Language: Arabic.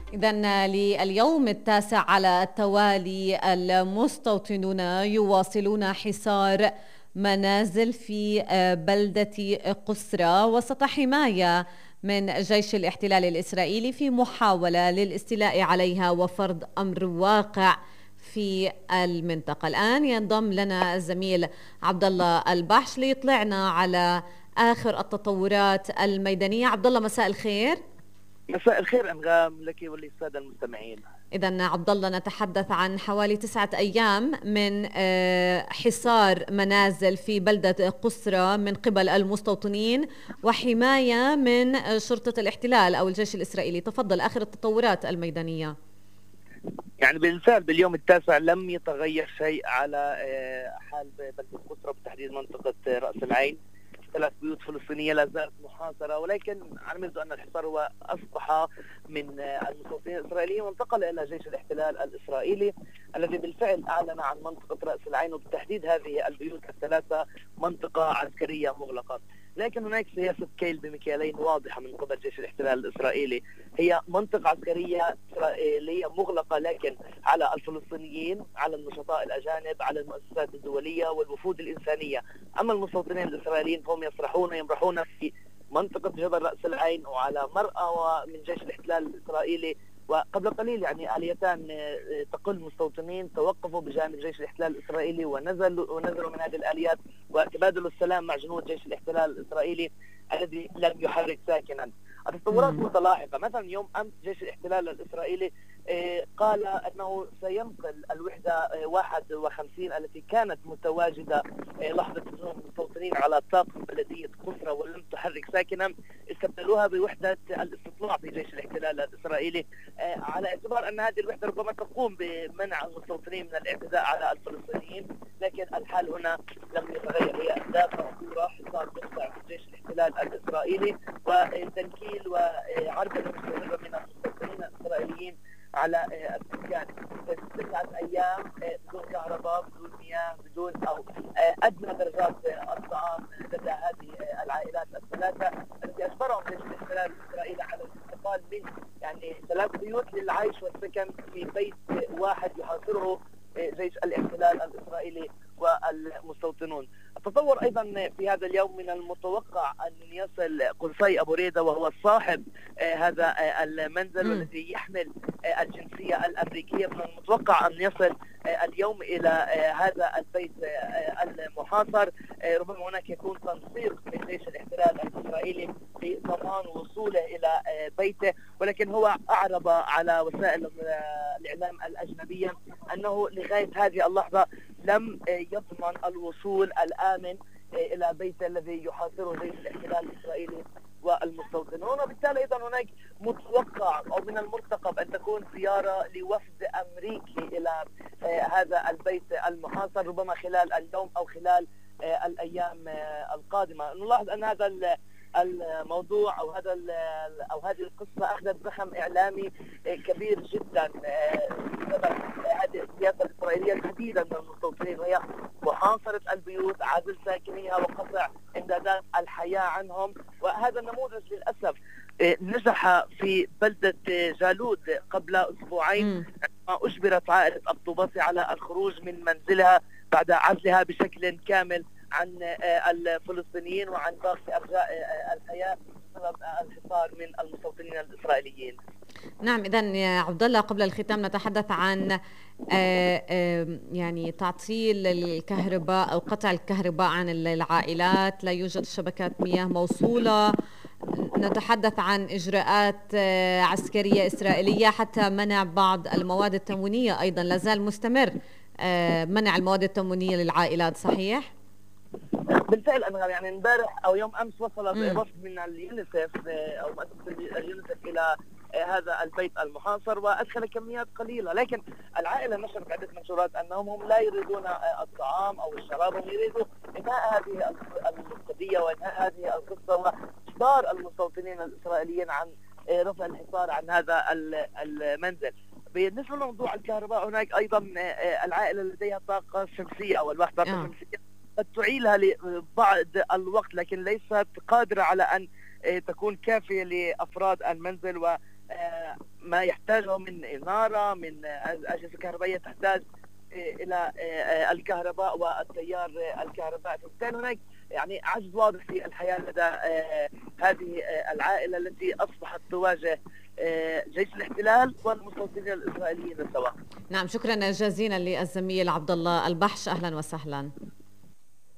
إذن لليوم التاسع على التوالي المستوطنون يواصلون حصار منازل في بلدة قسرى وسط حماية من جيش الاحتلال الإسرائيلي في محاولة للاستيلاء عليها وفرض أمر واقع في المنطقة. الآن ينضم لنا الزميل عبد الله البحش ليطلعنا على آخر التطورات الميدانية. عبد الله، مساء الخير. مساء الخير أنغام لك وللسادة المستمعين. إذن عبد الله، نتحدث عن حوالي 9 أيام من حصار منازل في بلدة قسرى من قبل المستوطنين وحماية من شرطة الاحتلال أو الجيش الإسرائيلي. تفضل، آخر التطورات الميدانية. يعني بالفعل باليوم التاسع لم يتغير شيء على حال بلدة قسرى، بالتحديد منطقة رأس العين. 3 بيوت فلسطينية لا زالت محاصرة، ولكن على ما يبدو أن الحصار هو أصبح من المستوطنين الإسرائيليين وانتقل إلى جيش الاحتلال الإسرائيلي الذي بالفعل أعلن عن منطقة رأس العين، وبالتحديد هذه البيوت ال3 منطقة عسكرية مغلقة. لكن هناك سياسة كيل بمكيالين واضحة من قبل جيش الاحتلال الإسرائيلي. هي منطقة عسكرية إسرائيلية مغلقة، لكن على الفلسطينيين، على النشطاء الأجانب، على المؤسسات الدولية والوفود الإنسانية. أما المستوطنين الإسرائيليين فهم يمرحون في منطقة جبل رأس العين وعلى مرأى من جيش الاحتلال الإسرائيلي. وقبل قليل يعني آليتان تقل مستوطنين توقفوا بجانب جيش الاحتلال الإسرائيلي ونزلوا من هذه الآليات وتبادلوا السلام مع جنود جيش الاحتلال الإسرائيلي الذي لم يحرك ساكنا. التطورات متلاحقة. مثلا يوم أمس جيش الاحتلال الإسرائيلي قال أنه سينقل الوحدة 51 التي كانت متواجدة لحظة هجوم المستوطنين على طاقم بلدية قسرى ولم تحرك ساكنا، استبدلوها بوحدة الاستطلاع في جيش الاحتلال الإسرائيلي، على اعتبار أن هذه الوحدة ربما تقوم بمنع المستوطنين من الاعتداء على الفلسطينيين. لكن الحال هنا لم يتغير، هي أهداف مأثورة، حصار مقطع في جيش الاحتلال الإسرائيلي وتنكيل وعربدة مستمرة من المستوطنين الإسرائيليين على السكان. 9 أيام بدون كهرباء، بدون مياه، بدون أو أدنى درجات الطعام لدى هذه العائلات ال3 التي أجبرهم جيش الاحتلال الإسرائيلي على الانتقال من يعني 3 بيوت للعيش والسكن في بيت واحد يحاصره جيش الاحتلال الإسرائيلي والمستوطنون. التطور أيضا في هذا اليوم من المتوقع أن يصل قصي أبو ريدة وهو صاحب هذا المنزل والذي يحمل الجنسية الأمريكية، من المتوقع أن يصل اليوم إلى هذا البيت المحاصر. ربما هناك يكون تنسيق من جيش الاحتلال الإسرائيلي لضمان وصوله إلى بيته، ولكن هو أعرب على وسائل الإعلام الأجنبية أنه لغاية هذه اللحظة لم يضمن الوصول الآمن إلى بيته الذي يحاصره جيش الاحتلال الإسرائيلي والمستوطنون. وبالتالي أيضا هناك متوقع أو من المرتقب أن تكون زيارة لوفد أمريكي إلى هذا البيت المحاصر، ربما خلال اليوم أو خلال الأيام القادمة. نلاحظ أن هذا الموضوع أو هذه القصة أخذت زخم إعلامي كبير جدا بسبب هذه السياسة الإسرائيلية الجديدة من المستوطنين، وهي محاصرة البيوت، عزل ساكنيها، وقطع إمدادات الحياة عنهم. وهذا النموذج للأسف نجح في بلدة جالود قبل أسبوعين، عندما أجبرت عائلة الطوباسي على الخروج من منزلها بعد عزلها بشكل كامل عن الفلسطينيين وعن باقي أرجاء الحياة بسبب الحصار من المستوطنين الإسرائيليين. نعم، إذن يا عبد الله، قبل الختام نتحدث عن يعني تعطيل الكهرباء أو قطع الكهرباء عن العائلات، لا يوجد شبكات مياه موصولة. نتحدث عن إجراءات عسكرية إسرائيلية حتى منع بعض المواد التموينية، أيضا لازال مستمر منع المواد التموينية للعائلات، صحيح؟ بالفعل أنا يعني امبارح أو يوم أمس وصل وفد من اليونيسف أو مؤسسة اليونيسف إلى هذا البيت المحاصر وأدخل كميات قليلة، لكن العائلة نشرت عدة منشورات أنهم هم لا يريدون الطعام أو الشراب، هم يريدوا إنهاء هذه القضية وإنهاء هذه القصة وإجبار المستوطنين الإسرائيليين عن رفع الحصار عن هذا المنزل. بالنسبة لموضوع الكهرباء، هناك أيضا العائلة لديها طاقة شمسية أو ألواح طاقة شمسية قد تعيلها لبعض الوقت، لكن ليست قادرة على أن تكون كافية لأفراد المنزل. ما يحتاجه من إنارة، من أجهزة كهربائية تحتاج إلى الكهرباء والتيار الكهربائي. فبالتالي هناك يعني عجز واضح في الحياة لدى هذه العائلة التي أصبحت تواجه جيش الاحتلال والمستوطنين الإسرائيليين سوا. نعم، شكرا جزيلا للزميل عبد الله البحش، أهلا وسهلا.